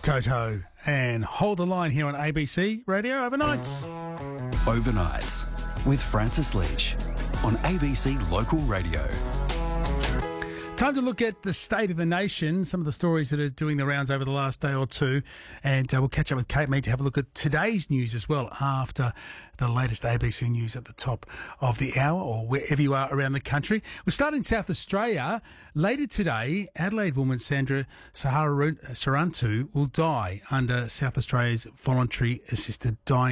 Toto and Hold the Line here on ABC Radio Overnights. Overnights with Francis Leach on ABC Local Radio. Time to look at the state of the nation, some of the stories that are doing the rounds over the last day or two, and we'll catch up with Kate Mead to have a look at today's news as well after the latest ABC news at the top of the hour or wherever you are around the country. We'll start in South Australia. Later today, Adelaide woman Sandra Sarantu will die under South Australia's voluntary assisted dying